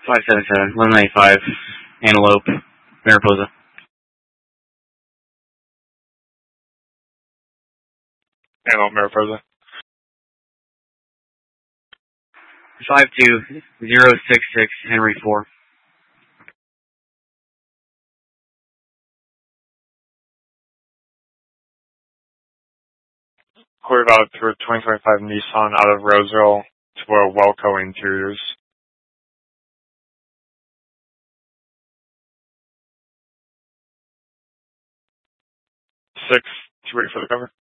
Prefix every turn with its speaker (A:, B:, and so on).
A: 577, 1195, Antelope, Mariposa.
B: Antelope, Mariposa.
A: 52066, Henry 4.
B: Quarter valid to a 2025 Nissan out of Roseville to a Welco Interiors. 6, to wait for the cover.